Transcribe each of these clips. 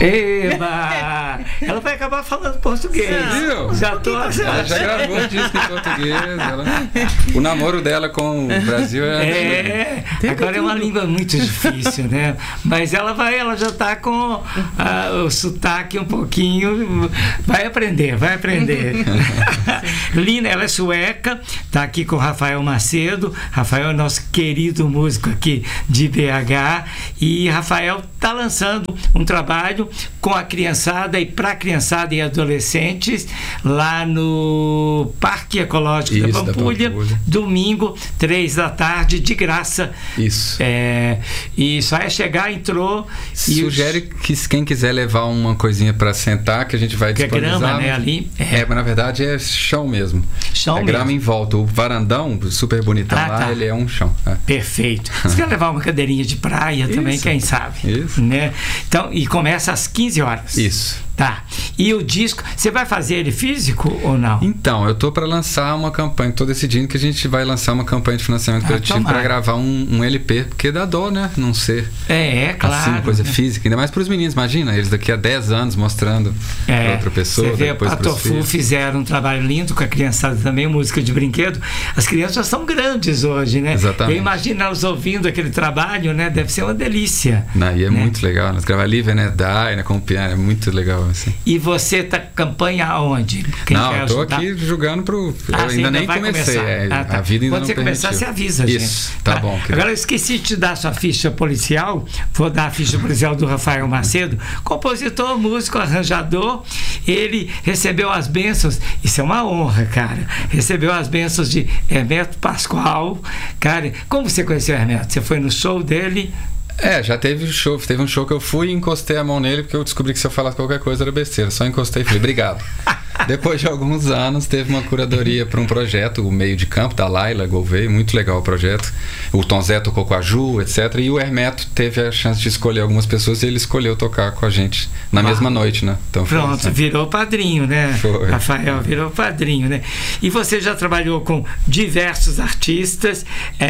Eba! Ela vai acabar falando português. Viu? Já tô... Ela já gravou um disco em português. O namoro dela com o Brasil agora é uma língua muito difícil, né? Mas ela já tá com o sotaque um pouquinho. Vai aprender. Lina, ela é sueca, tá aqui com o Rafael Macedo. Rafael é nosso querido músico aqui de BH. E Rafael tá lançando um trabalho com a criançada e para criançada e adolescentes lá no Parque Ecológico da Pampulha, domingo, 3 da tarde, de graça. Isso. E só é chegar, entrou. Sugere que quem quiser levar uma coisinha para sentar, que a gente vai disponibilizar. Grama, né, ali. Mas na verdade é chão mesmo. Chão mesmo. Grama em volta. O varandão, super bonitão lá, ele é um chão. Perfeito. Você quer levar uma cadeirinha de praia também, quem sabe? Isso. Né? Então, e começa às 15 horas. Isso. Tá. E o disco, você vai fazer ele físico ou não? Então, eu tô para lançar uma campanha, tô decidindo que a gente vai lançar uma campanha de financiamento coletivo para gravar um LP, porque dá dó, né? Não ser claro, assim, uma coisa física, ainda mais para os meninos. Imagina, eles daqui a 10 anos mostrando para outra pessoa. Você vê, a Patofu fizeram um trabalho lindo com a criançada também, música de brinquedo. As crianças são grandes hoje, né? Exatamente. Eu imagino elas ouvindo aquele trabalho, né? Deve ser uma delícia. E é muito legal. Nós gravamos Live, né? Né? Com o piano, é muito legal. Assim. E você tá campanha aonde? Não, eu tô aqui jogando pro... eu ainda nem comecei. A vida ainda não permitiu. Quando você começar, você avisa, gente. Isso, tá bom. Querido. Agora eu esqueci de te dar a sua ficha policial. Vou dar a ficha policial do Rafael Macedo. Compositor, músico, arranjador. Ele recebeu as bênçãos. Isso é uma honra, cara. Recebeu as bênçãos de Hermeto Pascoal. Cara, como você conheceu o Hermeto? Você foi no show dele? Já teve show. Teve um show que eu fui e encostei a mão nele, porque eu descobri que se eu falasse qualquer coisa era besteira. Só encostei e falei, obrigado. Depois de alguns anos, teve uma curadoria para um projeto, o Meio de Campo, da Laila Gouveia, muito legal o projeto. O Tom Zé tocou com a Ju, etc. E o Hermeto teve a chance de escolher algumas pessoas e ele escolheu tocar com a gente na mesma noite, né? Então, pronto, assim. Virou padrinho, né? Foi. Rafael virou padrinho, né? E você já trabalhou com diversos artistas,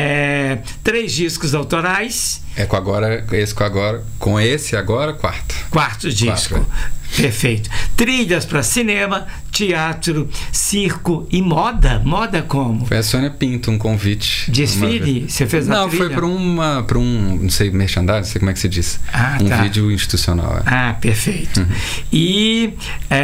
3 discos autorais. Com esse agora, quarto disco. Perfeito. Trilhas para cinema, teatro, circo e moda. Moda como? Foi a Sônia Pinto, um convite. Desfile? Você fez a trilha? Não, foi para um, não sei, merchandising, não sei como é que se diz. Vídeo institucional. Perfeito. E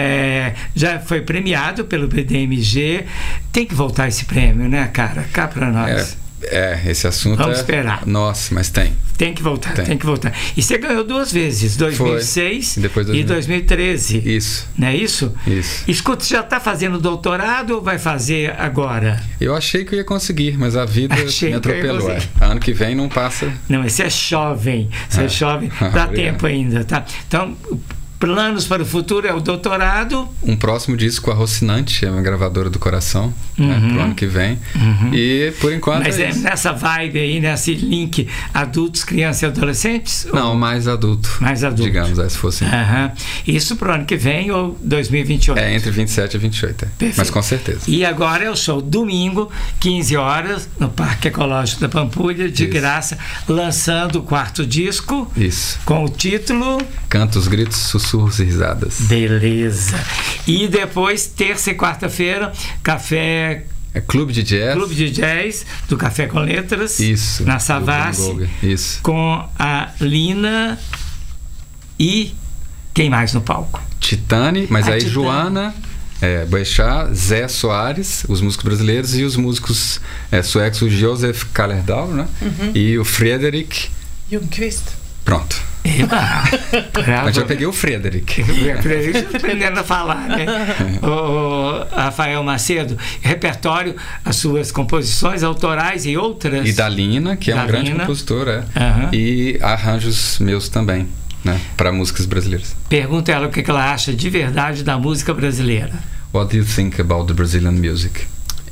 já foi premiado pelo BDMG. Tem que voltar esse prêmio, né, cara? Cá para nós. Esse assunto Vamos esperar. Nossa, mas tem. Tem que voltar. E você ganhou 2 vezes, 2006 e 2013. Isso. Não é isso? Isso. Escuta, você já está fazendo doutorado ou vai fazer agora? Eu achei que eu ia conseguir, mas a vida me atropelou. Ano que vem não passa. Não, você é jovem. Você é jovem. Dá tempo ainda, tá? Então, planos para o futuro é o doutorado. Um próximo disco com a Rocinante, é uma gravadora do coração, pro ano que vem. E por enquanto. Mas nessa vibe aí, nesse link adultos, crianças e adolescentes? Não, mais adulto. Mais adulto. Digamos, se fosse. Isso pro ano que vem ou 2028? Entre 27 e 28. Perfeito. Mas com certeza. E agora é o show domingo, 15 horas, no Parque Ecológico da Pampulha, de graça, lançando o 4º disco. Isso. Com o título Cantos, Gritos, Sussurros e Risadas. Beleza. E depois, terça e quarta-feira, café... Clube de Jazz do Café com Letras. Isso. Na Savassi. Isso. Com a Lina e quem mais no palco? Titane, mas aí Titane. Joana Boechat, Zé Soares, os músicos brasileiros, e os músicos suecos, o Josef Kallerdal, né? E o Fredrik Ljungqvist. Pronto. Mas já peguei o Fredrik. Aprendendo a falar, né? O Rafael Macedo, repertório, as suas composições autorais e outras. E da Lina, que é uma grande compositora. E arranjos meus também, né? Para músicas brasileiras. Pergunta ela o que ela acha de verdade da música brasileira. What do you think about the Brazilian music?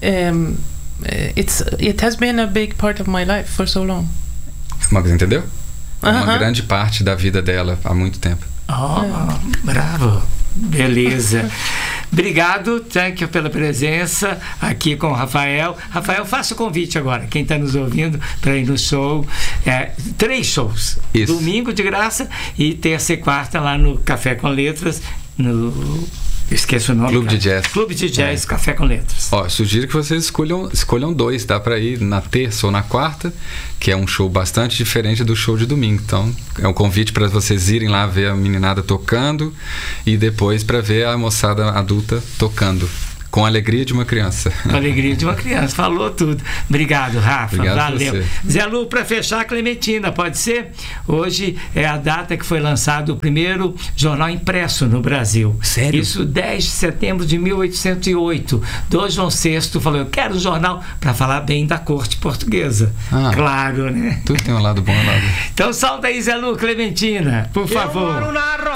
It has been a big part of my life for so long. Mas entendeu? Uma grande parte da vida dela há muito tempo. Bravo. Beleza. Obrigado, thank you, pela presença aqui com o Rafael. Rafael, faça o convite agora, quem está nos ouvindo, para ir no show. 3 shows. Isso. Domingo de graça e terça e quarta lá no Café com Letras, no... Esqueço o nome. Clube de Jazz. Clube de Jazz, Café com Letras. Ó, sugiro que vocês escolham 2, dá para ir na terça ou na quarta, que é um show bastante diferente do show de domingo. Então, é um convite para vocês irem lá ver a meninada tocando e depois para ver a moçada adulta tocando. Com a alegria de uma criança. Com a alegria de uma criança. Falou tudo. Obrigado, Rafa. Obrigado. Valeu. Zé Lu, para fechar, Clementina, pode ser? Hoje é a data que foi lançado o primeiro jornal impresso no Brasil. Sério? Isso 10 de setembro de 1808. Dom João VI falou: eu quero um jornal para falar bem da corte portuguesa. Claro, né? Tudo tem um lado bom e um lado. Então solta aí, Zé Lu, Clementina, por favor. Eu moro na